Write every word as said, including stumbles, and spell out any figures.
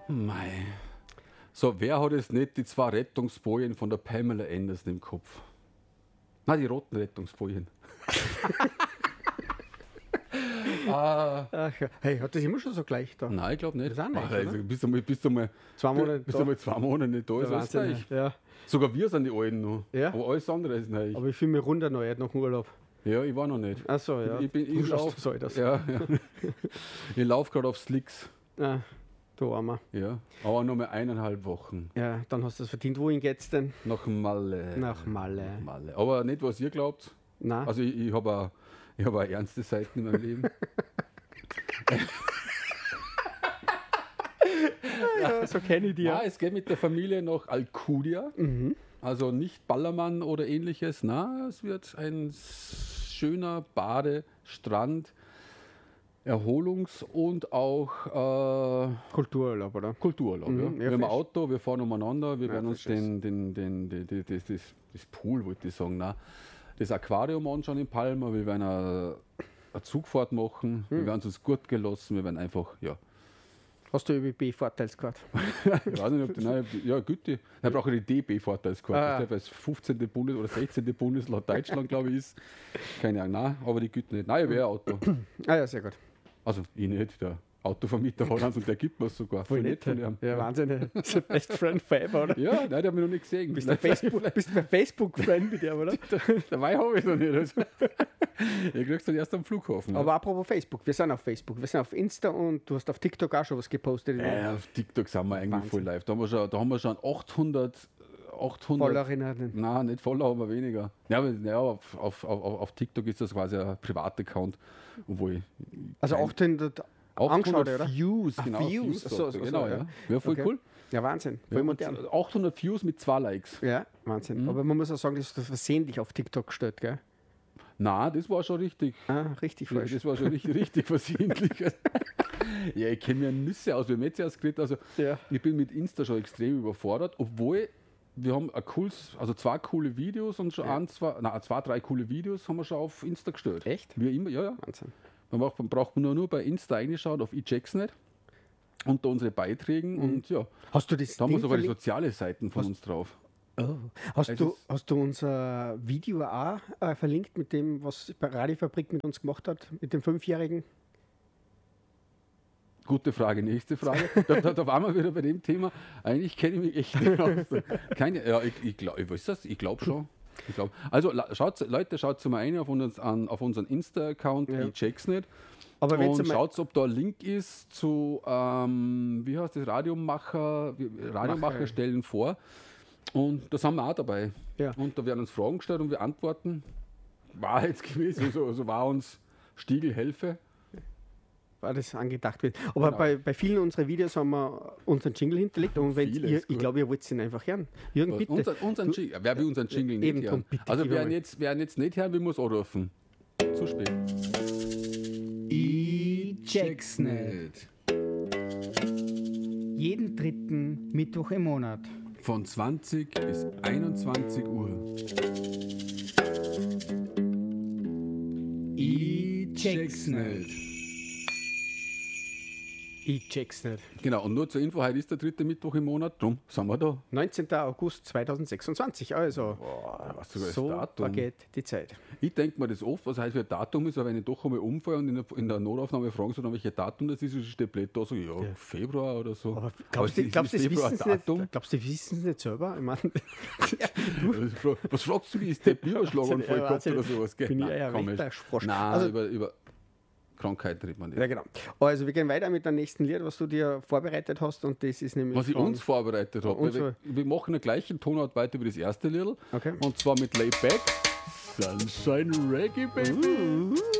Mei. So, wer hat jetzt nicht die zwei Rettungsbojen von der Pamela Anderson im Kopf? Nein, die roten Rettungsbojen. ah. Ach ja. Hey, hat das immer schon so gleich da? Nein, ich glaube nicht. Das auch nicht, Ach, also, oder? bist du mal, bist du mal, Zwei Monate bist da. du mal zwei Monate nicht da, ist alles Wahnsinn, gleich. ja. Sogar wir sind die Alten noch. Ja. Aber alles andere ist neu. Aber ich fühle mich runter neu nach dem Urlaub. Ja, ich war noch nicht. Ach so, ja. Ich, bin, Du ich schaust lauf, so das. ja, ja. Ich laufe gerade auf Slicks. Ah, du Armer. Ja. Aber nur mal eineinhalb Wochen. Ja, dann hast du es verdient. Wohin geht's denn? Nach Malle. Nach Malle. Malle. Aber nicht, was ihr glaubt. Nein. Also ich, ich habe auch, hab auch ernste Seiten in meinem Leben. ja, so kenne ich die. Ja, es geht mit der Familie nach Alcudia. Mhm. Also nicht Ballermann oder ähnliches. Na, es wird ein schöner Bade-, Strand-, Erholungs- und auch äh, Kultururlaub, oder? Kultururlaub. Mhm, Ja. ja, Wir haben ein fest. Auto, wir fahren umeinander, wir Ja, werden uns versteh's. den, den, den, den, den, das, das, das Pool, wollte ich sagen, nein, das Aquarium anschauen in Palma, wir werden eine, eine Zugfahrt machen, wir werden es uns gut gelassen, wir werden einfach, ja, Hast du ÖBB-Vorteilskarte? ich weiß nicht, ob die, nein, ob die, ja, Güte, dann brauche ich die D B-Vorteilskarte, Ah. weil es fünfzehnte Bundes- oder sechzehnte Bundesland Deutschland, glaube ich, ist. Keine Ahnung, nein, aber die Güte nicht. Nein, ich wäre ein Auto. Ah ja, sehr gut. Also, ich nicht, der Autovermieter hat eins und der gibt mir es sogar. Voll nett. von ihm. Ja, Wahnsinn. Das ist der Best Friend forever, oder? Ja, nein, der hat mich noch nicht gesehen. Bist du bei Facebook, bist du bei Facebook-Friend mit dir, oder? Dabei habe ich es noch nicht. Also. Ich krieg's dann erst am Flughafen. Aber apropos Facebook, wir sind auf Facebook, wir sind auf Insta und du hast auf TikTok auch schon was gepostet. ja. Ja, auf TikTok sind wir eigentlich Wahnsinn. voll live. Da haben wir schon, da haben wir schon achthundert, achthundert Followerinnen. Nein, nicht voller, aber weniger. Ja, aber, ja auf, auf, auf, auf TikTok ist das quasi ein Privataccount, obwohl Also Nein. achthundert angeschaut, oder? Views, Ah, genau. Views, sagt so, er, so, genau, so, ja. ja. Ja, voll Okay. cool. Ja, Wahnsinn, voll Ja, modern. und achthundert Views mit zwei Likes. Ja, Wahnsinn. Aber man muss auch sagen, dass du versehentlich auf TikTok gestellt, gell? Nein, das war schon richtig. Ah, richtig falsch. Das war schon richtig, richtig versehentlich. Ja, ich kenne mir Nüsse aus. Wir haben jetzt erst geredet, also Ja. ich bin mit Insta schon extrem überfordert, obwohl wir haben ein cooles, also zwei coole Videos und schon Ja. ein, zwei, nein, zwei, drei coole Videos haben wir schon auf Insta gestellt. Echt? Wie immer, ja, ja. Wahnsinn. Man braucht, man braucht nur, nur bei Insta reinschauen auf iChecksnet unter unsere Beiträgen Mhm. und ja, Hast du das da haben wir Ding sogar die verlinkt? soziale Seiten von uns drauf. Oh. Hast, Es du, ist- hast du unser Video auch äh, verlinkt mit dem, was die Radiofabrik mit uns gemacht hat, mit dem Fünfjährigen? Gute Frage, nächste Frage. Da, da, da waren wir wieder bei dem Thema. Eigentlich kenne ich mich echt nicht aus. Keine, ja, ich, ich glaube, was ist das? Ich glaube schon. Ich glaub. Also la- schaut, Leute, schaut mal ein auf, uns, an, auf unseren Insta-Account, Ja. ich check's nicht. Aber wenn Und mal schaut, ob da ein Link ist zu, ähm, wie heißt das, Radiomacher, wir- Radiomacher Macher. stellen vor. Und da sind wir auch dabei. Ja. Und da werden uns Fragen gestellt und wir antworten wahrheitsgemäß. Also, also war uns Stiegel helfe. war das angedacht wird. Aber Genau. bei, bei vielen unserer Videos haben wir unseren Jingle hinterlegt und wenn Viele ihr, ist ich gut. glaube, ihr wollt ihn einfach hören. Jürgen, bitte. Unser, unseren Du- Jingle, wer will unseren Jingle eben nicht drum, hören? bitte, Also gib wer einmal. jetzt, wer jetzt nicht hören will, muss anrufen. Zu spät. Ich check's nicht. Jeden dritten Mittwoch im Monat. Von zwanzig bis einundzwanzig Uhr. Ich check's nicht. Ich check's nicht. Genau, und nur zur Info, heute ist der dritte Mittwoch im Monat, drum sind wir da. neunzehnten August zweitausendsechsundzwanzig, also Boah, was sogar so das Datum. vergeht die Zeit. Ich denke mir das oft, was heißt für ein Datum ist, aber wenn ich doch einmal umfahre und in der, in der Notaufnahme fragen sie dann, welches Datum das ist, ist steht blöd da so, ja, Ja. Februar oder so. Aber glaubst du, ist- glaubst, du, ist das Februar wissen ein sie Datum? nicht, glaubst du, die wissen es nicht selber? Ich meine, Was fragst du, wie ist der Bierschlag und Ja, voll Kopf Wahnsinn. oder sowas? Gell? Bin ich Nein, ja ein komm, Wettersprosch. Nein, Also- über, über Krankheiten redet man nicht. ja genau. Also wir gehen weiter mit dem nächsten Lied, was du dir vorbereitet hast und das ist nämlich Was ich von- uns vorbereitet habe. Uns Wir, wir machen eine gleiche Tonart weiter wie das erste Lied. Okay. Und zwar mit Layback. Sunshine Reggae, Baby.